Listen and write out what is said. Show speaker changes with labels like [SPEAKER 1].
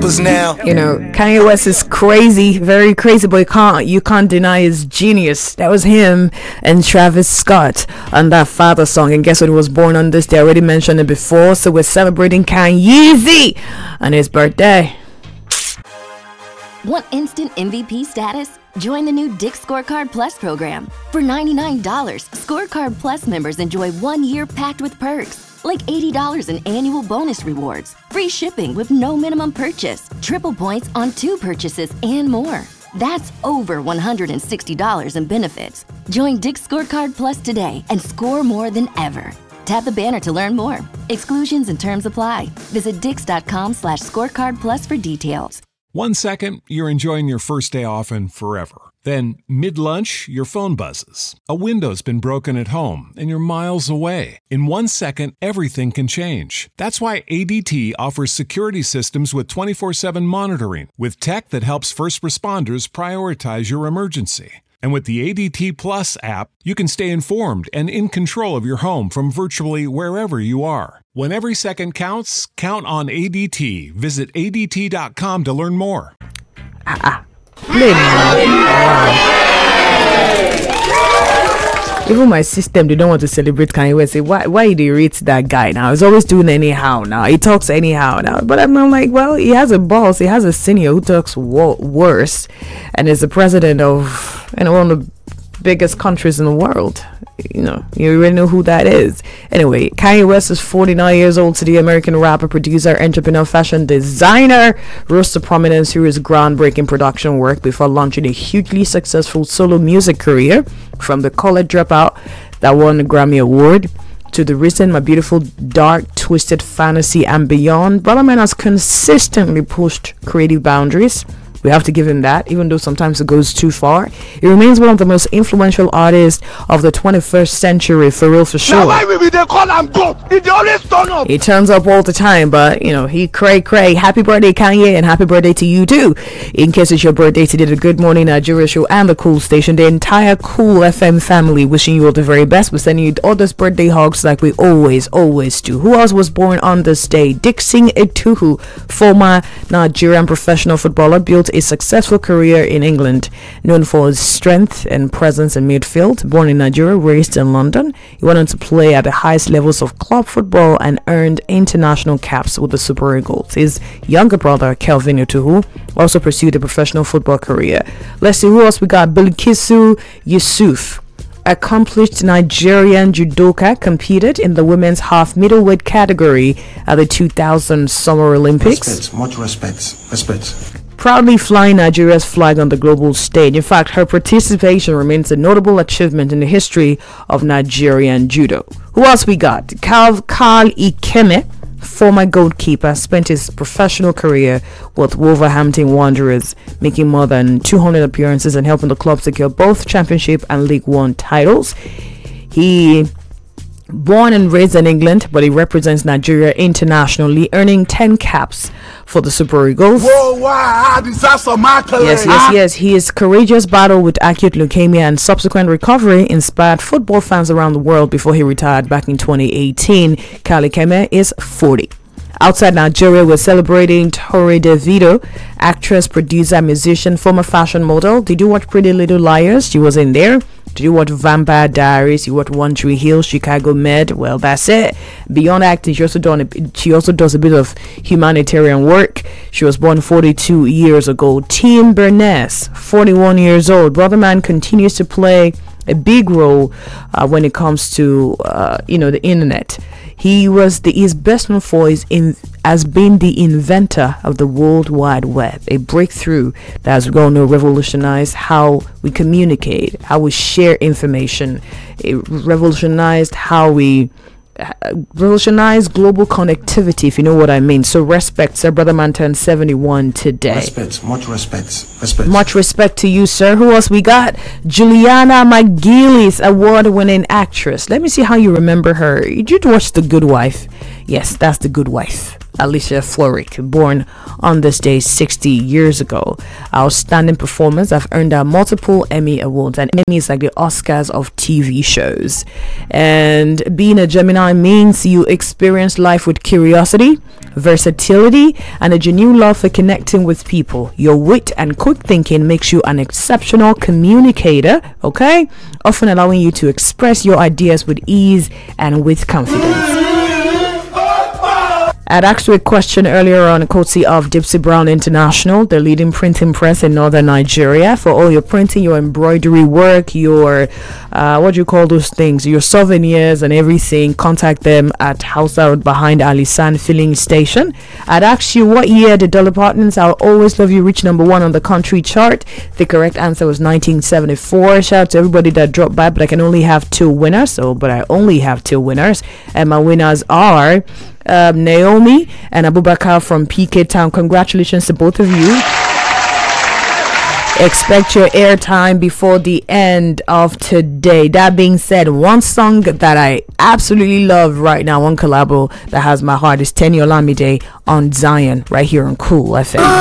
[SPEAKER 1] rappers now.
[SPEAKER 2] You know, Kanye West is crazy, very crazy, but you can't deny his genius. That was him and Travis Scott on that Father song. And guess what? He was born on this day. I already mentioned it before. So we're celebrating Kanye on his birthday.
[SPEAKER 3] Want instant MVP status? Join the new Dick's Scorecard Plus program. For $99, Scorecard Plus members enjoy 1 year packed with perks, like $80 in annual bonus rewards, free shipping with no minimum purchase, triple points on 2 purchases, and more. That's over $160 in benefits. Join Dick's Scorecard Plus today and score more than ever. Tap the banner to learn more. Exclusions and terms apply. Visit dix.com/scorecardplus for details.
[SPEAKER 4] 1 second, you're enjoying your first day off and forever. Then, mid-lunch, your phone buzzes. A window's been broken at home and you're miles away. In 1 second, everything can change. That's why ADT offers security systems with 24/7 monitoring, with tech that helps first responders prioritize your emergency. And with the ADT Plus app, you can stay informed and in control of your home from virtually wherever you are. When every second counts, count on ADT. Visit ADT.com to learn more.
[SPEAKER 2] Even my system, they don't want to celebrate Kanye West. Say, why do you rate that guy now? He's always doing anyhow now. He talks anyhow now. But I'm like, well, he has a boss. He has a senior who talks worse and is the president of one of the biggest countries in the world. You know, you already know who that is. Anyway, Kanye West is 49 years old today. American rapper, producer, entrepreneur, fashion designer, rose to prominence through his groundbreaking production work before launching a hugely successful solo music career, from the college dropout that won the Grammy Award to the recent My Beautiful Dark Twisted Fantasy and beyond. Brother Man has consistently pushed creative boundaries. We have to give him that, even though sometimes it goes too far. He remains one of the most influential artists of the 21st century, for real, for sure.
[SPEAKER 1] Now why will they call him God? He always turn up.
[SPEAKER 2] He turns up all the time, but, you know, he cray. Happy birthday, Kanye, and happy birthday to you, too. In case it's your birthday today, the Good Morning Nigeria show and the Cool Station, the entire Cool FM family, wishing you all the very best. We're sending you all those birthday hugs like we always do. Who else was born on this day? Dickson Etuhu, former Nigerian professional footballer, built a successful career in England, known for his strength and presence in midfield. Born in Nigeria, raised in London, he went on to play at the highest levels of club football and earned international caps with the Super Eagles. His younger brother, Kelvin Etuhu, also pursued a professional football career. Let's see who else we got. Bilkisu Yusuf, accomplished Nigerian judoka, competed in the women's half middleweight category at the 2000 Summer Olympics.
[SPEAKER 1] Much respect.
[SPEAKER 2] Proudly flying Nigeria's flag on the global stage. In fact, her participation remains a notable achievement in the history of Nigerian judo. Who else we got? Carl Ikeme, former goalkeeper, spent his professional career with Wolverhampton Wanderers, making more than 200 appearances and helping the club secure both Championship and League One titles. He born and raised in England, but he represents Nigeria internationally, earning 10 caps for the Super Eagles.
[SPEAKER 1] Whoa, wow, that's some accolades.
[SPEAKER 2] Yes. His courageous battle with acute leukemia and subsequent recovery inspired football fans around the world before he retired back in 2018. Kali Keme is 40. Outside Nigeria, we're celebrating Tori DeVito, actress, producer, musician, former fashion model. Did you watch Pretty Little Liars? She was in there. Did you watch Vampire Diaries? You watch One Tree Hill, Chicago Med? Well, that's it. Beyond acting, she also does a bit of humanitarian work. She was born 42 years ago. Tim Berners, 41 years old. Brother Man continues to play a big role when it comes to the internet. He is best known for as being the inventor of the World Wide Web, a breakthrough that has going to revolutionize how we communicate, how we share information. It revolutionized revolutionized global connectivity, if you know what I mean. So respect, sir. Brother Man turned 71 today.
[SPEAKER 1] Much respect.
[SPEAKER 2] Much respect to you, sir. Who else we got? Juliana McGillis, award-winning actress. Let me see how you remember her. Did you watch The Good Wife? Yes, that's The Good Wife. Alicia Florrick, born on this day 60 years ago. Outstanding performance have earned her multiple Emmy awards, and Emmy is like the Oscars of TV shows. And being a Gemini means you experience life with curiosity, versatility, and a genuine love for connecting with people. Your wit and quick thinking makes you an exceptional communicator, okay? Often allowing you to express your ideas with ease and with confidence. I'd asked you a question earlier on, courtesy of Dipsy Brown International, the leading printing press in northern Nigeria. For all your printing, your embroidery work, your what do you call those things, your souvenirs and everything, contact them at House Road behind Alisan Filling Station. I'd asked you what year the Dollar Partners I'll Always Love You reached number 1 on the country chart. The correct answer was 1974. Shout out to everybody that dropped by, but I can only have 2 winners. And my winners are Naomi and Abubakar from PK Town. Congratulations to both of you. Expect your airtime before the end of today. That being said, one song that I absolutely love right now, one collabo that has my heart, is Tenny Olamide on Zion right here on Cool FM.